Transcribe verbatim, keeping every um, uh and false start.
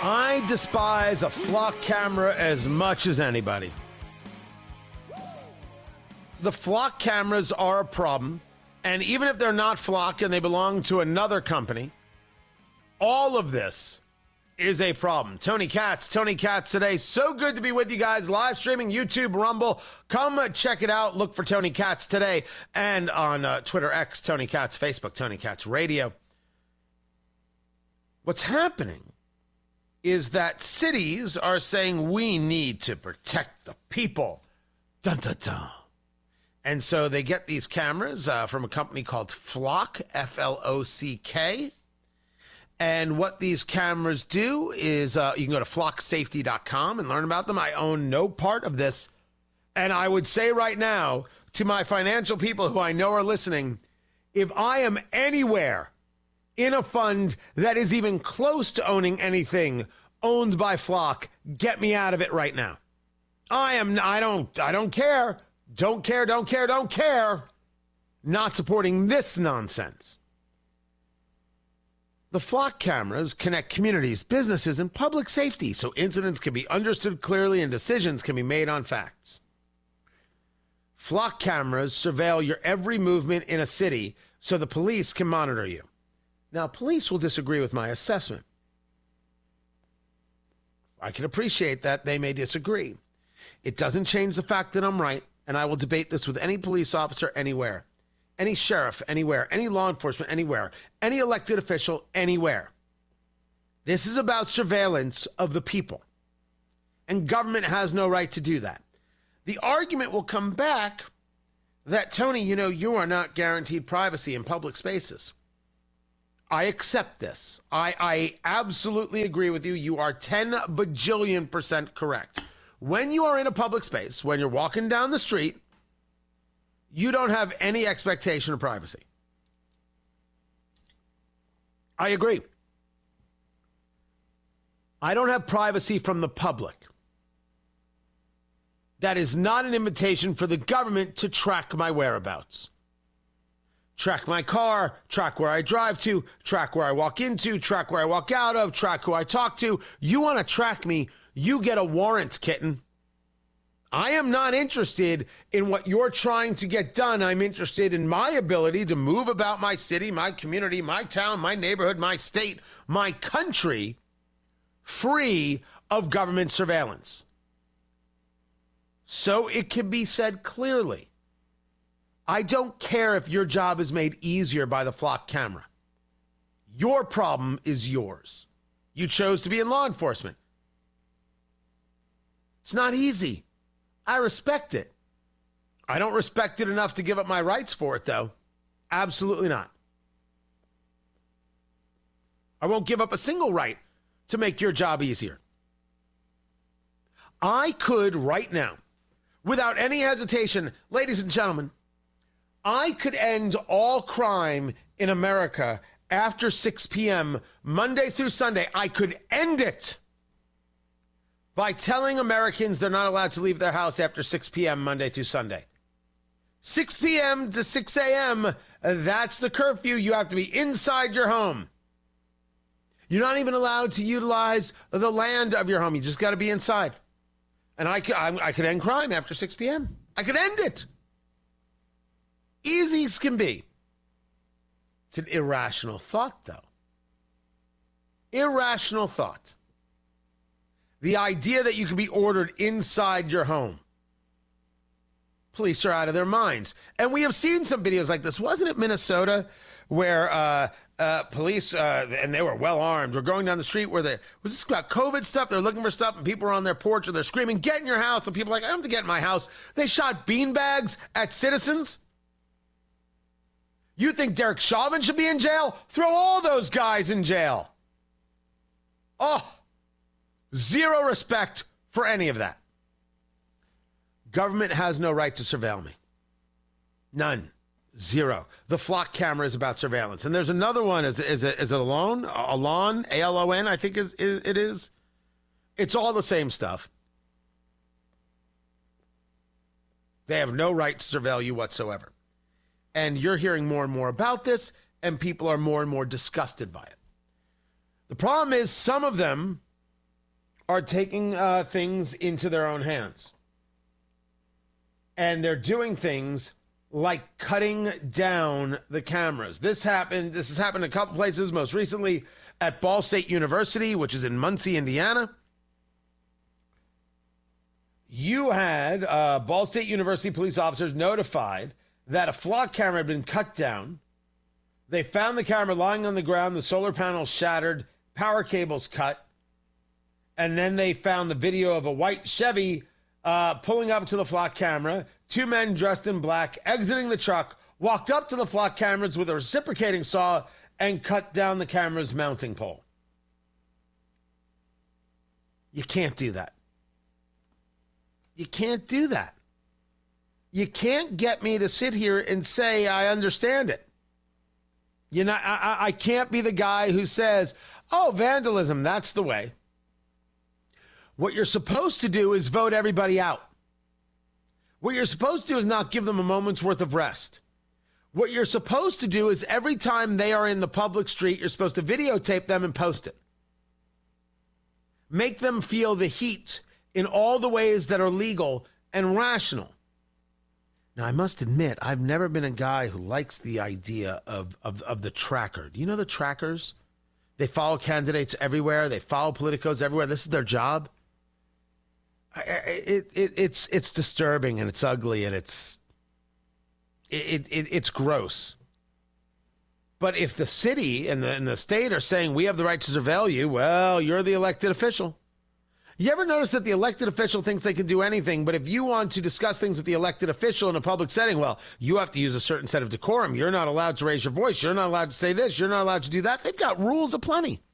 I despise a flock camera as much as anybody. The flock cameras are a problem, and even if they're not flock and they belong to another company, all of this is a problem. Tony Katz, Tony Katz today. So good to be with you guys. Live streaming, YouTube, Rumble. Come check it out. Look for Tony Katz today. And on uh, Twitter X, Tony Katz, Facebook, Tony Katz Radio. What's happening is that cities are saying we need to protect the people. Dun, dun, dun. And so they get these cameras uh, from a company called Flock, F L O C K. And what these cameras do is uh, you can go to flock safety dot com and learn about them. I own no part of this. And I would say right now to my financial people who I know are listening, if I am anywhere in a fund that is even close to owning anything owned by Flock, get me out of it right now. I am, I don't, I don't care. Don't care, don't care, don't care. Not supporting this nonsense. The Flock cameras connect communities, businesses, and public safety so incidents can be understood clearly and decisions can be made on facts. Flock cameras surveil your every movement in a city so the police can monitor you. Now, police will disagree with my assessment. I can appreciate that they may disagree. It doesn't change the fact that I'm right, and I will debate this with any police officer anywhere, any sheriff anywhere, any law enforcement anywhere, any elected official anywhere. This is about surveillance of the people, and government has no right to do that. The argument will come back that, Tony, you know, you are not guaranteed privacy in public spaces. I accept this. I, I absolutely agree with you. You are ten bajillion percent correct. When you are in a public space, when you're walking down the street, you don't have any expectation of privacy. I agree. I don't have privacy from the public. That is not an invitation for the government to track my whereabouts. Track my car, track where I drive to, track where I walk into, track where I walk out of, track who I talk to. You want to track me, you get a warrant, kitten. I am not interested in what you're trying to get done. I'm interested in my ability to move about my city, my community, my town, my neighborhood, my state, my country, free of government surveillance. So it can be said clearly, I don't care if your job is made easier by the Flock camera. Your problem is yours. You chose to be in law enforcement. It's not easy. I respect it. I don't respect it enough to give up my rights for it, though. Absolutely not. I won't give up a single right to make your job easier. I could right now, without any hesitation, ladies and gentlemen, I could end all crime in America after six p.m. Monday through Sunday. I could end it by telling Americans they're not allowed to leave their house after six p.m. Monday through Sunday. six p.m. to six a.m., that's the curfew. You have to be inside your home. You're not even allowed to utilize the land of your home. You just got to be inside. And I could, I could end crime after six p.m. I could end it. Easy as can be. It's an irrational thought, though. Irrational thought. The idea that you could be ordered inside your home. Police are out of their minds. And we have seen some videos like this. Wasn't it Minnesota where uh, uh, police, uh, and they were well armed, were going down the street where they, was this about COVID stuff? They're looking for stuff and people are on their porch and they're screaming, get in your house. And people are like, I don't have to get in my house. They shot beanbags at citizens. You think Derek Chauvin should be in jail? Throw all those guys in jail. Oh, zero respect for any of that. Government has no right to surveil me. None. Zero. The Flock camera is about surveillance. And there's another one. Is, is, it, is it Alon? Alon? A L O N, I think is, is it is. It's all the same stuff. They have no right to surveil you whatsoever. And you're hearing more and more about this, and people are more and more disgusted by it. The problem is some of them are taking uh, things into their own hands. And they're doing things like cutting down the cameras. This happened. This has happened a couple places, most recently at Ball State University, which is in Muncie, Indiana. You had uh, Ball State University police officers notified that a flock camera had been cut down. They found the camera lying on the ground, the solar panels shattered, power cables cut, and then they found the video of a white Chevy uh, pulling up to the flock camera, two men dressed in black exiting the truck, walked up to the flock cameras with a reciprocating saw and cut down the camera's mounting pole. You can't do that. You can't do that. You can't get me to sit here and say I understand it. You know, I, I can't be the guy who says, oh, vandalism, that's the way. What you're supposed to do is vote everybody out. What you're supposed to do is not give them a moment's worth of rest. What you're supposed to do is every time they are in the public street, you're supposed to videotape them and post it. Make them feel the heat in all the ways that are legal and rational. Now, I must admit, I've never been a guy who likes the idea of, of, of the tracker. Do you know the trackers? They follow candidates everywhere. They follow politicos everywhere. This is their job. I, it, it, it's it's disturbing and it's ugly and it's it, it it's gross. But if the city and the, and the state are saying we have the right to surveil you, well, you're the elected official. You ever notice that the elected official thinks they can do anything, but if you want to discuss things with the elected official in a public setting, well, you have to use a certain set of decorum. You're not allowed to raise your voice. You're not allowed to say this. You're not allowed to do that. They've got rules aplenty.